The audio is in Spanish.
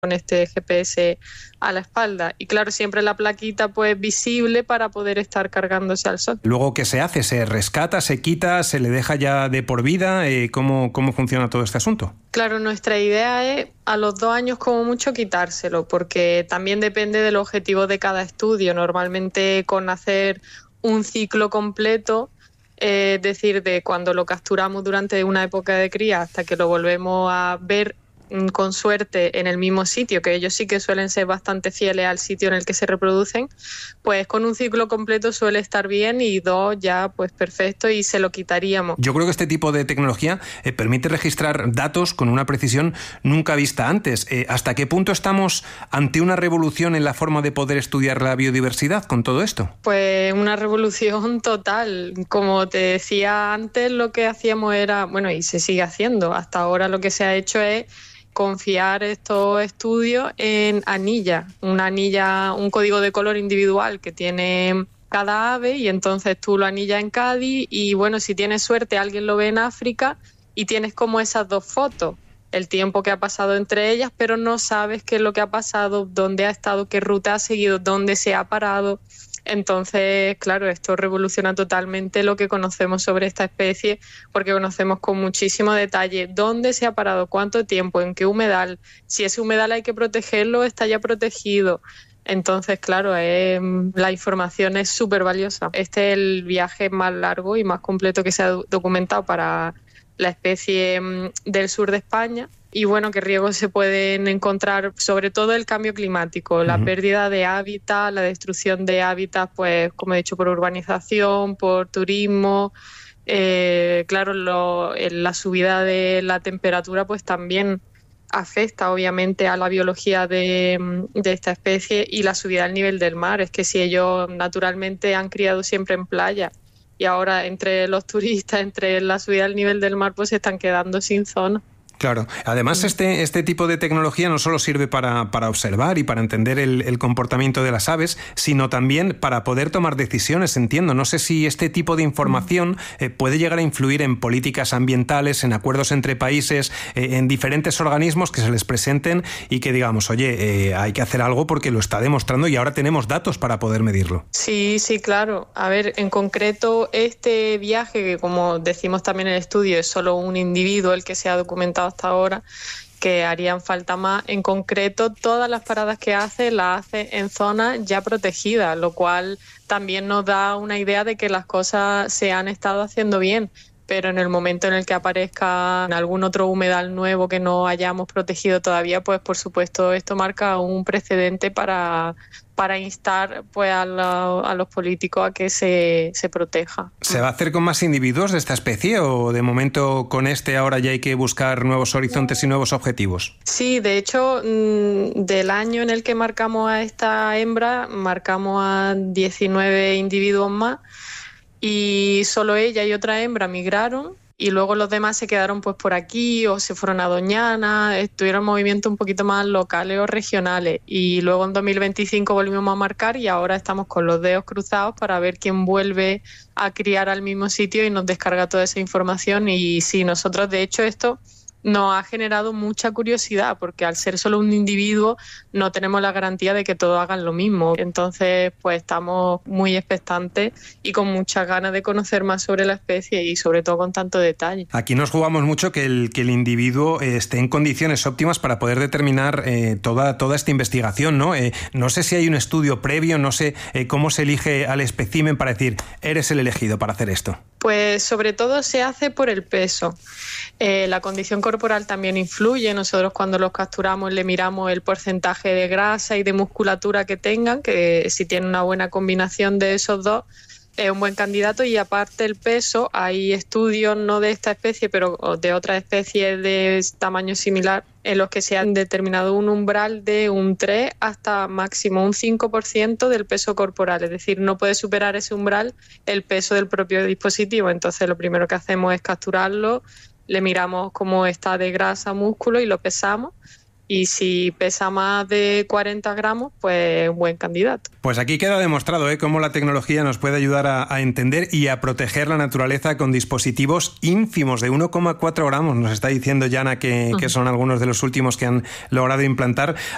con este GPS a la espalda. Y claro, siempre la plaquita pues visible para poder estar cargándose al sol. Luego, ¿qué se hace? ¿Se rescata, se quita, se le deja ya de por vida? ¿Cómo funciona todo este asunto? Claro, nuestra idea es a los 2 años como mucho quitárselo, porque también depende del objetivo de cada estudio. Normalmente con hacer un ciclo completo, es decir, de cuando lo capturamos durante una época de cría hasta que lo volvemos a ver con suerte en el mismo sitio, que ellos sí que suelen ser bastante fieles al sitio en el que se reproducen, pues con un ciclo completo suele estar bien y 2 ya pues perfecto y se lo quitaríamos. Yo creo que este tipo de tecnología permite registrar datos con una precisión nunca vista antes. ¿Hasta qué punto estamos ante una revolución en la forma de poder estudiar la biodiversidad con todo esto? Pues una revolución total. Como te decía antes, lo que hacíamos era, bueno, y se sigue haciendo, hasta ahora lo que se ha hecho es confiar estos estudios en anillas, una anilla, un código de color individual que tiene cada ave y entonces tú lo anillas en Cádiz y bueno, si tienes suerte alguien lo ve en África y tienes como esas 2 fotos, el tiempo que ha pasado entre ellas, pero no sabes qué es lo que ha pasado, dónde ha estado, qué ruta ha seguido, dónde se ha parado. Entonces, claro, esto revoluciona totalmente lo que conocemos sobre esta especie porque conocemos con muchísimo detalle dónde se ha parado, cuánto tiempo, en qué humedal, si ese humedal hay que protegerlo, está ya protegido. Entonces, claro, la información es súper valiosa. Este es el viaje más largo y más completo que se ha documentado para la especie del sur de España. Y bueno, qué riesgos se pueden encontrar, sobre todo el cambio climático, la pérdida de hábitat, la destrucción de hábitat, pues como he dicho, por urbanización, por turismo. Claro, la subida de la temperatura pues también afecta obviamente a la biología de esta especie y la subida del nivel del mar. Es que si ellos naturalmente han criado siempre en playa y ahora entre los turistas, entre la subida del nivel del mar, pues se están quedando sin zona. Claro. Además, este tipo de tecnología no solo sirve para observar y para entender el comportamiento de las aves, sino también para poder tomar decisiones, entiendo. No sé si este tipo de información puede llegar a influir en políticas ambientales, en acuerdos entre países, en diferentes organismos que se les presenten y que digamos, oye, hay que hacer algo porque lo está demostrando y ahora tenemos datos para poder medirlo. Sí, claro. A ver, en concreto, este viaje, que como decimos también en el estudio, es solo un individuo el que se ha documentado hasta ahora, que harían falta más. En concreto, todas las paradas que hace, las hace en zonas ya protegidas, lo cual también nos da una idea de que las cosas se han estado haciendo bien. Pero en el momento en el que aparezca algún otro humedal nuevo que no hayamos protegido todavía, pues por supuesto esto marca un precedente para instar pues a los políticos a que se proteja. ¿Se va a hacer con más individuos de esta especie o de momento con ahora ya hay que buscar nuevos horizontes y nuevos objetivos? Sí, de hecho, del año en el que marcamos a esta hembra, marcamos a 19 individuos más y solo ella y otra hembra migraron y luego los demás se quedaron pues por aquí o se fueron a Doñana, estuvieron movimientos un poquito más locales o regionales y luego en 2025 volvimos a marcar y ahora estamos con los dedos cruzados para ver quién vuelve a criar al mismo sitio y nos descarga toda esa información. Y sí, nosotros de hecho esto nos ha generado mucha curiosidad porque al ser solo un individuo no tenemos la garantía de que todos hagan lo mismo. Entonces pues estamos muy expectantes y con muchas ganas de conocer más sobre la especie y sobre todo con tanto detalle. Aquí nos jugamos mucho que el individuo esté en condiciones óptimas para poder determinar toda esta investigación, ¿no? No sé si hay un estudio previo, no sé cómo se elige al espécimen para decir, eres el elegido para hacer esto. Pues sobre todo se hace por el peso. La condición corporal también influye. Nosotros cuando los capturamos le miramos el porcentaje de grasa y de musculatura que tengan, que si tienen una buena combinación de esos dos es un buen candidato. Y aparte el peso, hay estudios no de esta especie pero de otras especies de tamaño similar en los que se han determinado un umbral de un 3 hasta máximo un 5% del peso corporal, es decir, no puede superar ese umbral el peso del propio dispositivo. Entonces lo primero que hacemos es capturarlo, le miramos cómo está de grasa, músculo y lo pesamos. Y si pesa más de 40 gramos, pues un buen candidato. Pues aquí queda demostrado cómo la tecnología nos puede ayudar a entender y a proteger la naturaleza con dispositivos ínfimos de 1,4 gramos. Nos está diciendo Yana que son algunos de los últimos que han logrado implantar.